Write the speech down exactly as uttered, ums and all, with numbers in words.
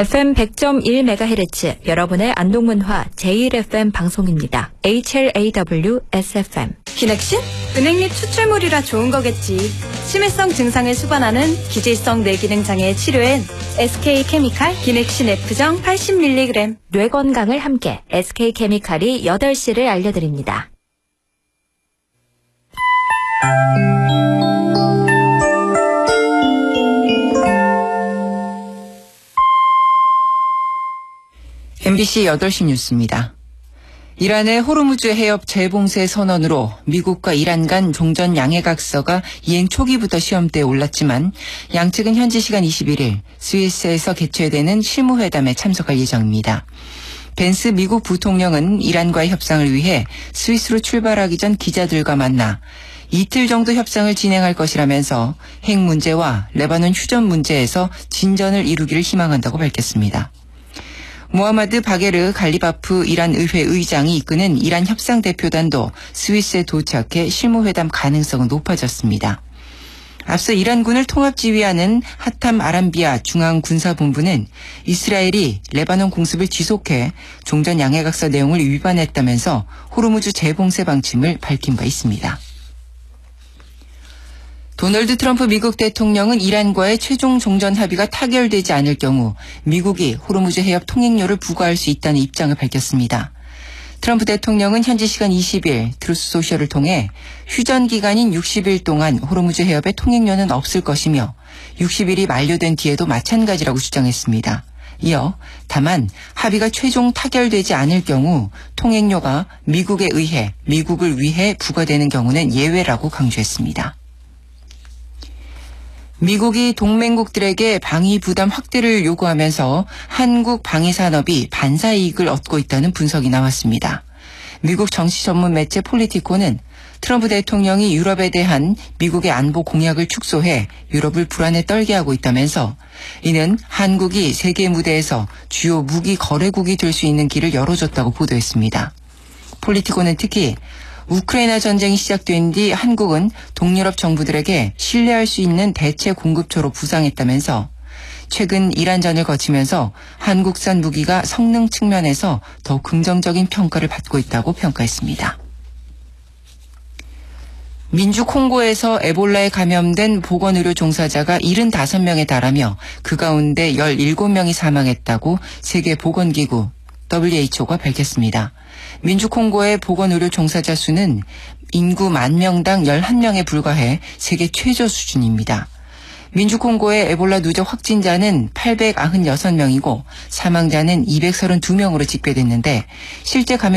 에프엠 백 점 일 메가헤르츠 여러분의 안동문화 제일 에프엠 방송입니다. 에이치엘에이더블유 에스에프엠. 기넥신? 은행 및 추출물이라 좋은 거겠지. 치매성 증상을 수반하는 기질성 뇌기능 장애 치료엔 에스케이케미칼 기넥신 F정 팔십 밀리그램. 뇌 건강을 함께 에스케이케미칼이 여덟 시를 알려드립니다. 엠비씨 여덟 시 뉴스입니다. 이란의 호르무즈 해협 재봉쇄 선언으로 미국과 이란 간 종전 양해각서가 이행 초기부터 시험대에 올랐지만 양측은 현지 시간 이십일 일 스위스에서 개최되는 실무회담에 참석할 예정입니다. 벤스 미국 부통령은 이란과의 협상을 위해 스위스로 출발하기 전 기자들과 만나 이틀 정도 협상을 진행할 것이라면서 핵 문제와 레바논 휴전 문제에서 진전을 이루기를 희망한다고 밝혔습니다. 모하마드 바게르 갈리바프 이란 의회 의장이 이끄는 이란 협상대표단도 스위스에 도착해 실무회담 가능성은 높아졌습니다. 앞서 이란군을 통합지휘하는 하탐 아람비아 중앙군사본부는 이스라엘이 레바논 공습을 지속해 종전 양해각서 내용을 위반했다면서 호르무즈 재봉쇄 방침을 밝힌 바 있습니다. 도널드 트럼프 미국 대통령은 이란과의 최종 종전 합의가 타결되지 않을 경우 미국이 호르무즈 해협 통행료를 부과할 수 있다는 입장을 밝혔습니다. 트럼프 대통령은 현지 시간 이십 일 트루스 소셜을 통해 휴전 기간인 육십 일 동안 호르무즈 해협의 통행료는 없을 것이며 육십 일이 만료된 뒤에도 마찬가지라고 주장했습니다. 이어 다만 합의가 최종 타결되지 않을 경우 통행료가 미국에 의해 미국을 위해 부과되는 경우는 예외라고 강조했습니다. 미국이 동맹국들에게 방위 부담 확대를 요구하면서 한국 방위 산업이 반사이익을 얻고 있다는 분석이 나왔습니다. 미국 정치 전문 매체 폴리티코는 트럼프 대통령이 유럽에 대한 미국의 안보 공약을 축소해 유럽을 불안에 떨게 하고 있다면서 이는 한국이 세계 무대에서 주요 무기 거래국이 될 수 있는 길을 열어줬다고 보도했습니다. 폴리티코는 특히 우크라이나 전쟁이 시작된 뒤 한국은 동유럽 정부들에게 신뢰할 수 있는 대체 공급처로 부상했다면서 최근 이란전을 거치면서 한국산 무기가 성능 측면에서 더 긍정적인 평가를 받고 있다고 평가했습니다. 민주 콩고에서 에볼라에 감염된 보건의료 종사자가 칠십오 명에 달하며 그 가운데 열일곱 명이 사망했다고 세계보건기구 더블유에이치오가 밝혔습니다. 민주 콩고의 보건의료 종사자 수는 인구 만 명당 열한 명에 불과해 세계 최저 수준입니다. 민주 콩고의 에볼라 누적 확진자는 팔백구십육 명이고 사망자는 이백삼십이 명으로 집계됐는데 실제 감염